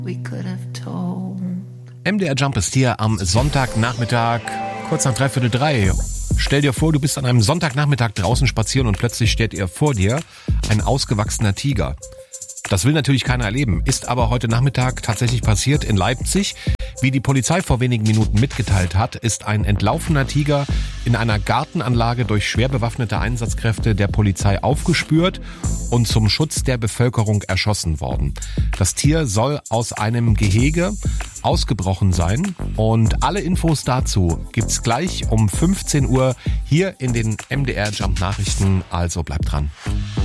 MDR Jump ist hier am Sonntagnachmittag, kurz nach 2:45. Stell dir vor, du bist an einem Sonntagnachmittag draußen spazieren und plötzlich steht vor dir ein ausgewachsener Tiger. Das will natürlich keiner erleben, ist aber heute Nachmittag tatsächlich passiert in Leipzig. Wie die Polizei vor wenigen Minuten mitgeteilt hat, ist ein entlaufener Tiger in einer Gartenanlage durch schwer bewaffnete Einsatzkräfte der Polizei aufgespürt und zum Schutz der Bevölkerung erschossen worden. Das Tier soll aus einem Gehege ausgebrochen sein und alle Infos dazu gibt's gleich um 15 Uhr hier in den MDR Jump Nachrichten, also bleibt dran.